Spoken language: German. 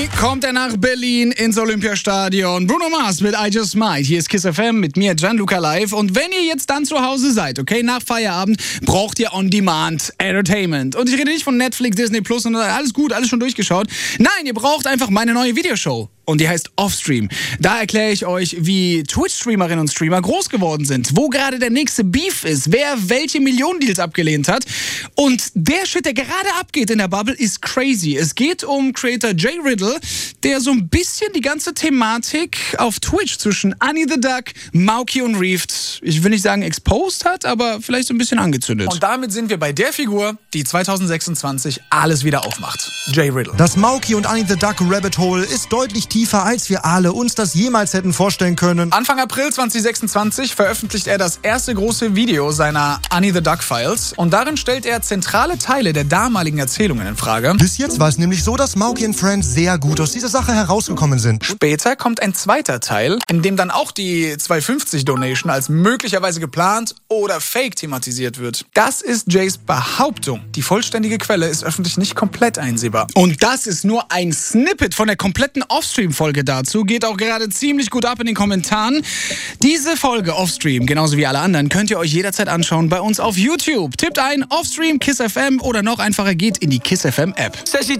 Kommt er nach Berlin ins Olympiastadion. Bruno Mars mit I Just Might. Hier ist Kiss FM mit mir, Gianluca Live. Und wenn ihr jetzt dann zu Hause seid, okay, nach Feierabend, braucht ihr On-Demand Entertainment. Und ich rede nicht von Netflix, Disney Plus und alles gut, alles schon durchgeschaut. Nein, ihr braucht einfach meine neue Videoshow. Und die heißt Offstream. Da erkläre ich euch, wie Twitch-Streamerinnen und Streamer groß geworden sind, wo gerade der nächste Beef ist, wer welche Millionendeals abgelehnt hat. Und der Shit, der gerade abgeht in der Bubble, ist crazy. Es geht um Creator Jay Riddle, der so ein bisschen die ganze Thematik auf Twitch zwischen Annie the Duck, Mauki und Reeft, ich will nicht sagen exposed hat, aber vielleicht so ein bisschen angezündet. Und damit sind wir bei der Figur, die 2026 alles wieder aufmacht. Jay Riddle. Das Mauki und Annie the Duck Rabbit Hole ist deutlich tiefer, als wir alle uns das jemals hätten vorstellen können. Anfang April 2026 veröffentlicht er das erste große Video seiner Annie the Duck Files und darin stellt er zentrale Teile der damaligen Erzählungen in Frage. Bis jetzt war es nämlich so, dass Mauki und Friends sehr gut aus dieser Sache herausgekommen sind. Später kommt ein zweiter Teil, in dem dann auch die 250 Donation als möglicherweise geplant oder fake thematisiert wird. Das ist Jays Behauptung. Die vollständige Quelle ist öffentlich nicht komplett einsehbar. Und das ist nur ein Snippet von der kompletten Offstream-Folge dazu. Geht auch gerade ziemlich gut ab in den Kommentaren. Diese Folge Offstream, genauso wie alle anderen, könnt ihr euch jederzeit anschauen bei uns auf YouTube. Tippt ein Offstream Kiss FM oder noch einfacher geht in die Kiss FM App.